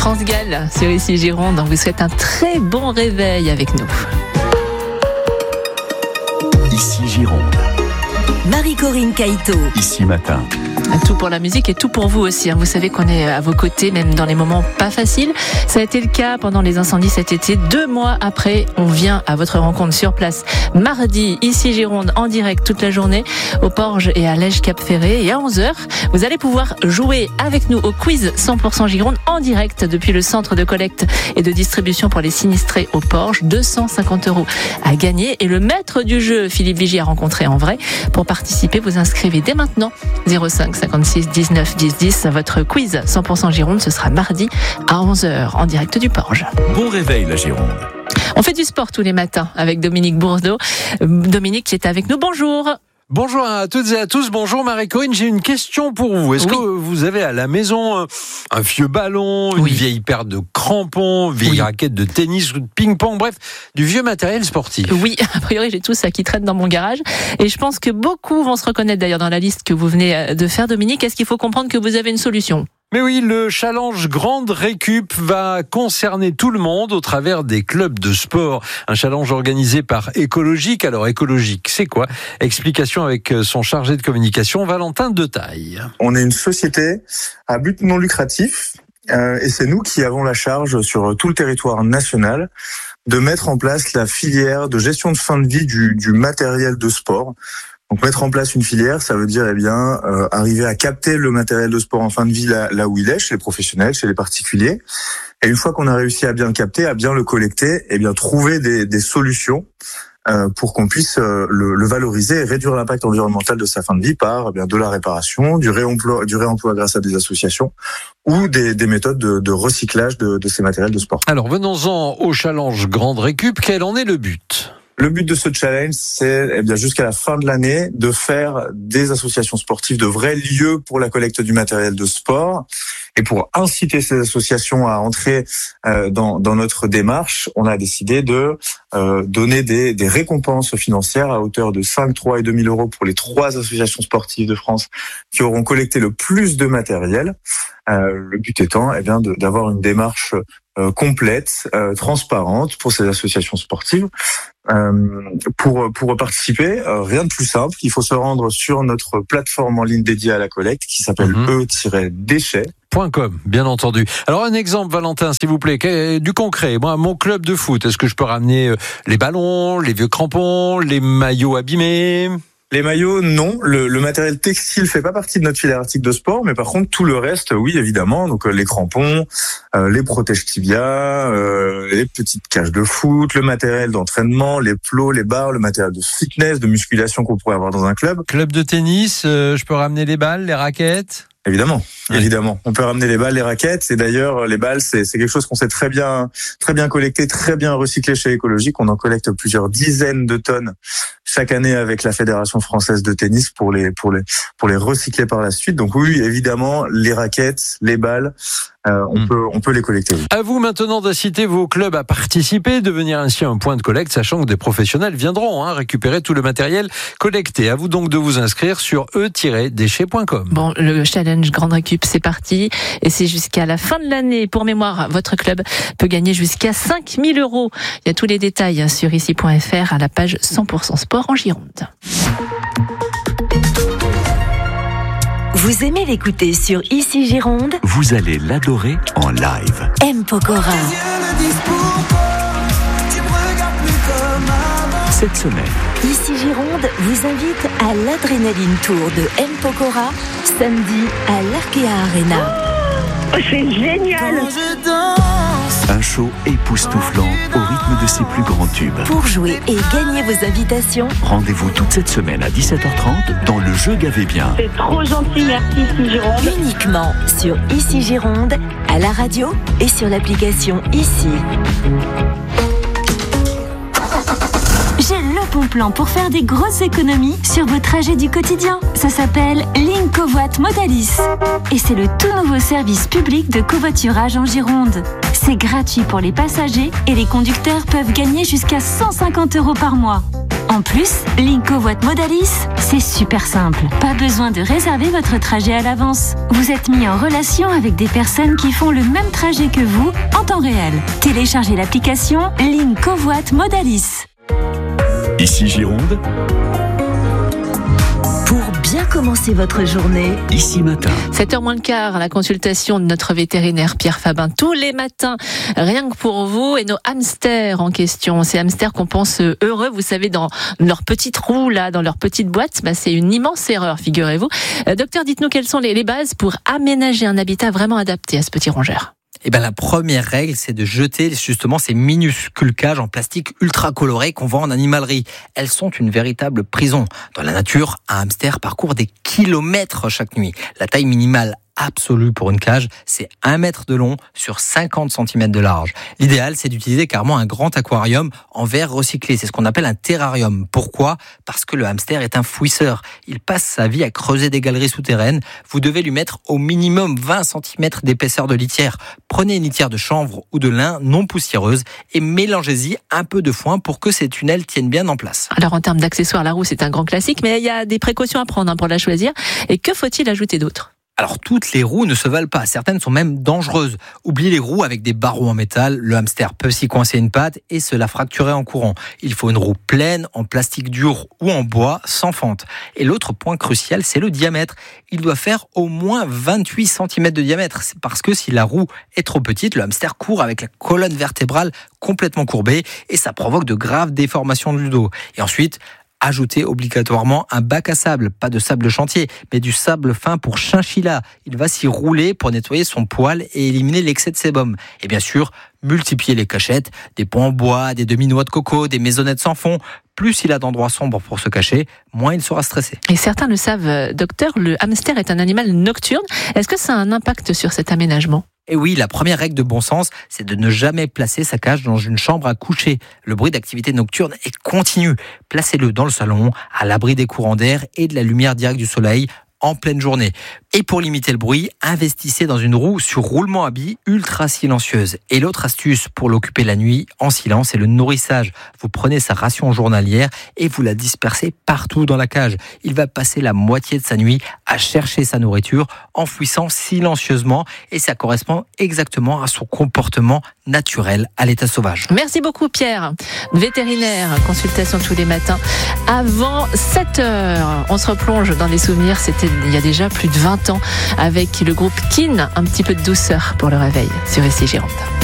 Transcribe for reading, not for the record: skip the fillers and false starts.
France Gall sur Ici Gironde. On vous souhaite un très bon réveil avec nous. Ici Gironde. Marie-Corinne Caïto. Ici Matin. Tout pour la musique et tout pour vous aussi. Vous savez qu'on est à vos côtés, même dans les moments pas faciles. Ça a été le cas pendant les incendies cet été. 2 mois après, on vient à votre rencontre sur place. Mardi, ici Gironde, en direct toute la journée, au Porge et à Lège-Cap-Ferré. Et à 11h, vous allez pouvoir jouer avec nous au quiz 100% Gironde en direct depuis le centre de collecte et de distribution pour les sinistrés au Porge. 250 € à gagner. Et le maître du jeu, Philippe Vigier, a rencontré en vrai. Pour participer, vous inscrivez dès maintenant 05 56 19 10 10. Votre quiz 100% Gironde, ce sera mardi à 11h en direct du Porge. Bon réveil la Gironde. On fait du sport tous les matins avec Dominique Bourdeau. Dominique qui est avec nous. Bonjour. Bonjour à toutes et à tous, bonjour Marie-Corinne, j'ai une question pour vous. Est-ce que vous avez à la maison un vieux ballon, une vieille paire de crampons, une vieille raquette de tennis ou de ping-pong, bref, du vieux matériel sportif? Oui, a priori j'ai tout ça qui traîne dans mon garage et je pense que beaucoup vont se reconnaître d'ailleurs dans la liste que vous venez de faire, Dominique. Est-ce qu'il faut comprendre que vous avez une solution ? Mais oui, le challenge Grande Récup va concerner tout le monde au travers des clubs de sport. Un challenge organisé par Écologique. Alors Écologique, c'est quoi ? Explication avec son chargé de communication, Valentin Detaille. On est une société à but non lucratif et c'est nous qui avons la charge sur tout le territoire national de mettre en place la filière de gestion de fin de vie du matériel de sport. Donc mettre en place une filière, ça veut dire arriver à capter le matériel de sport en fin de vie là où il est, chez les professionnels, chez les particuliers. Et une fois qu'on a réussi à bien le capter, à bien le collecter, trouver des solutions pour qu'on puisse le valoriser et réduire l'impact environnemental de sa fin de vie par de la réparation, du réemploi grâce à des associations ou des méthodes de recyclage de ces matériels de sport. Alors venons-en au challenge Grande Récup. Quel en est le but ? Le but de ce challenge, c'est jusqu'à la fin de l'année de faire des associations sportives de vrais lieux pour la collecte du matériel de sport. Et pour inciter ces associations à entrer dans notre démarche, on a décidé de donner des récompenses financières à hauteur de 5, 3 et 2 000 € pour les 3 associations sportives de France qui auront collecté le plus de matériel. Le but étant d'avoir une démarche complète, transparente pour ces associations sportives. Pour participer, rien de plus simple. Il faut se rendre sur notre plateforme en ligne dédiée à la collecte qui s'appelle e-déchets.com, bien entendu. Alors un exemple, Valentin, s'il vous plaît, du concret. Moi, mon club de foot, est-ce que je peux ramener les ballons, les vieux crampons, les maillots abîmés ? Les maillots, non. Le matériel textile fait pas partie de notre filière article de sport, mais par contre, tout le reste, oui, évidemment. Donc, les crampons, les protèges tibia, les petites cages de foot, le matériel d'entraînement, les plots, les barres, le matériel de fitness, de musculation qu'on pourrait avoir dans un club. Club de tennis, je peux ramener les balles, les raquettes ? Évidemment. On peut ramener les balles, les raquettes. Et d'ailleurs, les balles, c'est quelque chose qu'on sait très bien collecté, très bien recyclé chez Écologique. On en collecte plusieurs dizaines de tonnes chaque année avec la Fédération française de tennis pour les recycler par la suite. Donc oui, évidemment, les raquettes, les balles, on peut les collecter. Oui. À vous maintenant d'inciter vos clubs à participer, devenir ainsi un point de collecte, sachant que des professionnels viendront récupérer tout le matériel collecté. À vous donc de vous inscrire sur e-déchets.com. Bon, le challenge Grande Récup, c'est parti. Et c'est jusqu'à la fin de l'année. Pour mémoire, votre club peut gagner jusqu'à 5 000 €. Il y a tous les détails sur ici.fr à la page 100% sport en Gironde. Vous aimez l'écouter sur Ici Gironde ? Vous allez l'adorer en live. M. Pokora. Cette semaine, Ici Gironde vous invite à l'Adrénaline Tour de M. Pokora, samedi à l'Arkea Arena. Oh, c'est génial! un show époustouflant au rythme de ses plus grands tubes. Pour jouer et gagner vos invitations, Rendez-vous toute cette semaine à 17h30 dans le jeu Gavez bien. C'est trop gentil, merci Ici Gironde. uniquement sur Ici Gironde, à la radio et sur l'application Ici. J'ai le bon plan pour faire des grosses économies sur vos trajets du quotidien. Ça s'appelle Ligne Covoit Modalis. Et c'est le tout nouveau service public de covoiturage en Gironde. C'est gratuit pour les passagers et les conducteurs peuvent gagner jusqu'à 150 € par mois. En plus, Link Covoite Modalis, c'est super simple. Pas besoin de réserver votre trajet à l'avance. Vous êtes mis en relation avec des personnes qui font le même trajet que vous en temps réel. Téléchargez l'application Link Covoite Modalis. Ici Gironde, Pour bien commencer votre journée, ici matin. 7h moins le quart, la consultation de notre vétérinaire Pierre Fabin tous les matins, rien que pour vous et nos hamsters en question. Ces hamsters qu'on pense heureux, vous savez, dans leur petite roue, là, dans leur petite boîte, c'est une immense erreur, figurez-vous. Docteur, dites-nous quelles sont les bases pour aménager un habitat vraiment adapté à ce petit rongeur. La première règle, c'est de jeter justement ces minuscules cages en plastique ultra colorées qu'on vend en animalerie. Elles sont une véritable prison. Dans la nature, un hamster parcourt des kilomètres chaque nuit. La taille minimale absolue pour une cage, c'est 1 mètre de long sur 50 cm de large. L'idéal, c'est d'utiliser carrément un grand aquarium en verre recyclé. C'est ce qu'on appelle un terrarium. Pourquoi ? Parce que le hamster est un fouisseur. Il passe sa vie à creuser des galeries souterraines. Vous devez lui mettre au minimum 20 cm d'épaisseur de litière. Prenez une litière de chanvre ou de lin non poussiéreuse et mélangez-y un peu de foin pour que ces tunnels tiennent bien en place. Alors en termes d'accessoires, la roue, c'est un grand classique, mais il y a des précautions à prendre pour la choisir. Et que faut-il ajouter d'autre ? Alors toutes les roues ne se valent pas, certaines sont même dangereuses. Oubliez les roues avec des barreaux en métal, le hamster peut s'y coincer une patte et se la fracturer en courant. Il faut une roue pleine, en plastique dur ou en bois, sans fente. Et l'autre point crucial, c'est le diamètre. Il doit faire au moins 28 cm de diamètre, c'est parce que si la roue est trop petite, le hamster court avec la colonne vertébrale complètement courbée et ça provoque de graves déformations du dos. Et ensuite, ajoutez obligatoirement un bac à sable, pas de sable de chantier, mais du sable fin pour chinchilla. Il va s'y rouler pour nettoyer son poil et éliminer l'excès de sébum. Et bien sûr, multipliez les cachettes, des ponts en bois, des demi-noix de coco, des maisonnettes sans fond. Plus il a d'endroits sombres pour se cacher, moins il sera stressé. Et certains le savent, docteur, le hamster est un animal nocturne. Est-ce que ça a un impact sur cet aménagement ? Et oui, la première règle de bon sens, c'est de ne jamais placer sa cage dans une chambre à coucher. Le bruit d'activité nocturne est continu. Placez-le dans le salon, à l'abri des courants d'air et de la lumière directe du soleil, en pleine journée. Et pour limiter le bruit, investissez dans une roue sur roulement à billes ultra silencieuse. Et l'autre astuce pour l'occuper la nuit en silence, c'est le nourrissage. Vous prenez sa ration journalière et vous la dispersez partout dans la cage. Il va passer la moitié de sa nuit à chercher sa nourriture en fouissant silencieusement et ça correspond exactement à son comportement naturel à l'état sauvage. Merci beaucoup Pierre. Vétérinaire, consultation tous les matins avant 7h. On se replonge dans les souvenirs, c'était il y a déjà plus de 20 ans avec le groupe Keane, un petit peu de douceur pour le réveil sur ici Gironde.